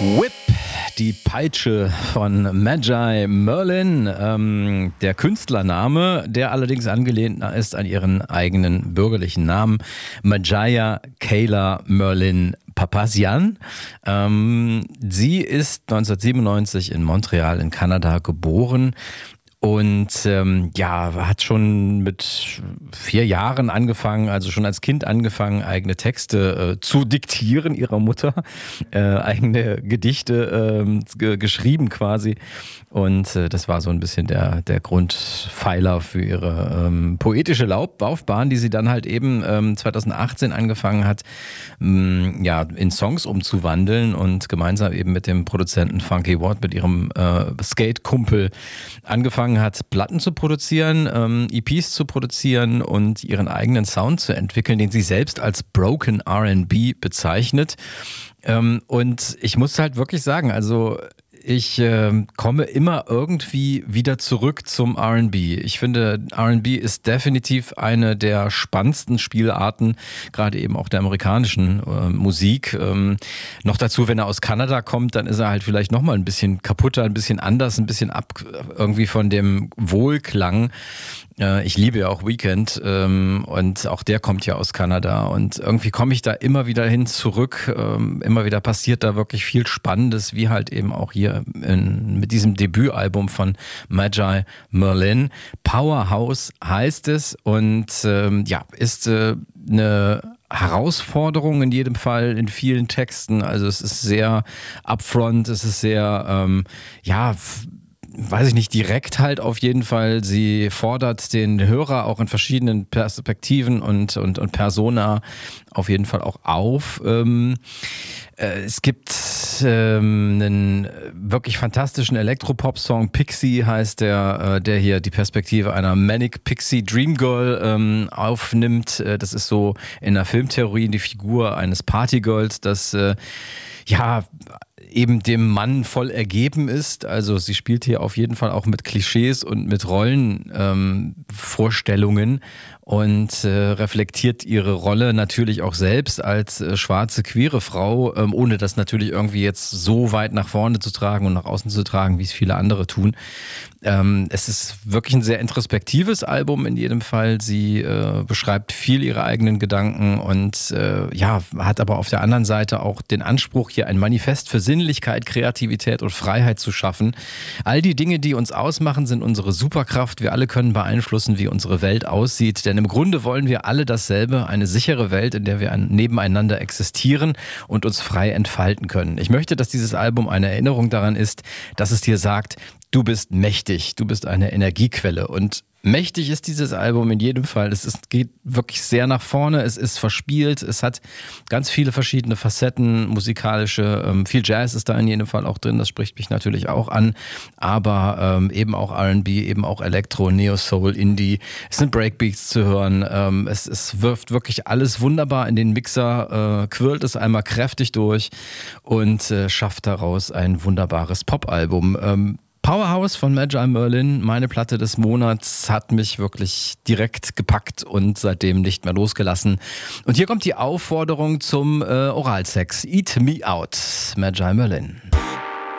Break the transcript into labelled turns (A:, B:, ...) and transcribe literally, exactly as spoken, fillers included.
A: Whip, die Peitsche von Magi Merlin, ähm, der Künstlername, der allerdings angelehnt ist an ihren eigenen bürgerlichen Namen, Majaia Kayla Merlin Papazian. Ähm, sie ist neunzehnhundertsiebenundneunzig in Montreal in Kanada geboren. Und ähm, ja, hat schon mit vier Jahren angefangen, also schon als Kind angefangen, eigene Texte äh, zu diktieren ihrer Mutter, äh, eigene Gedichte äh, ge- geschrieben quasi. Und äh, das war so ein bisschen der, der Grundpfeiler für ihre ähm, poetische Lauf- Laufbahn, die sie dann halt eben ähm, zweitausendachtzehn angefangen hat, mh, ja, in Songs umzuwandeln und gemeinsam eben mit dem Produzenten Funky Watt, mit ihrem äh, Skate-Kumpel angefangen hat, Platten zu produzieren, ähm, E Ps zu produzieren und ihren eigenen Sound zu entwickeln, den sie selbst als Broken R and B bezeichnet. Ähm, und ich muss halt wirklich sagen, also ich äh, komme immer irgendwie wieder zurück zum R and B. Ich finde, R and B ist definitiv eine der spannendsten Spielarten, gerade eben auch der amerikanischen äh, Musik. Ähm, noch dazu, wenn er aus Kanada kommt, dann ist er halt vielleicht nochmal ein bisschen kaputter, ein bisschen anders, ein bisschen ab irgendwie von dem Wohlklang. Äh, ich liebe ja auch Weekend ähm, und auch der kommt ja aus Kanada und irgendwie komme ich da immer wieder hin zurück. Ähm, immer wieder passiert da wirklich viel Spannendes, wie halt eben auch hier in, mit diesem Debütalbum von Magi Merlin. Powerhouse heißt es und ähm, ja, ist äh, eine Herausforderung in jedem Fall in vielen Texten. Also es ist sehr upfront, es ist sehr, ähm, ja, f- weiß ich nicht, direkt halt auf jeden Fall. Sie fordert den Hörer auch in verschiedenen Perspektiven und, und, und Persona auf jeden Fall auch auf. Ähm, äh, es gibt ähm, einen wirklich fantastischen Elektropop-Song, Pixie heißt der, äh, der hier die Perspektive einer Manic Pixie Dream Girl ähm, aufnimmt. Äh, das ist so in der Filmtheorie die Figur eines Partygirls, das äh, ja eben dem Mann voll ergeben ist. Also sie spielt hier auf jeden Fall auch mit Klischees und mit Rollenvorstellungen ähm, Vorstellungen und äh, reflektiert ihre Rolle natürlich auch selbst als äh, schwarze, queere Frau, ähm, ohne das natürlich irgendwie jetzt so weit nach vorne zu tragen und nach außen zu tragen, wie es viele andere tun. Ähm, es ist wirklich ein sehr introspektives Album in jedem Fall. Sie äh, beschreibt viel ihre eigenen Gedanken und äh, ja, hat aber auf der anderen Seite auch den Anspruch, hier ein Manifest für Sinnlichkeit, Kreativität und Freiheit zu schaffen. All die Dinge, die uns ausmachen, sind unsere Superkraft. Wir alle können beeinflussen, wie unsere Welt aussieht, denn im Grunde wollen wir alle dasselbe, eine sichere Welt, in der wir nebeneinander existieren und uns frei entfalten können. Ich möchte, dass dieses Album eine Erinnerung daran ist, dass es dir sagt, du bist mächtig, du bist eine Energiequelle und mächtig ist dieses Album in jedem Fall. Es ist, geht wirklich sehr nach vorne, es ist verspielt, es hat ganz viele verschiedene Facetten, musikalische, ähm, viel Jazz ist da in jedem Fall auch drin, das spricht mich natürlich auch an, aber ähm, eben auch R and B, eben auch Elektro, Neo Soul, Indie, es sind Breakbeats zu hören, ähm, es, es wirft wirklich alles wunderbar in den Mixer, äh, quirlt es einmal kräftig durch und äh, schafft daraus ein wunderbares Popalbum. Ähm, Powerhouse von Magi Merlin, meine Platte des Monats, hat mich wirklich direkt gepackt und seitdem nicht mehr losgelassen. Und hier kommt die Aufforderung zum äh, Oralsex. Eat me out, Magi Merlin.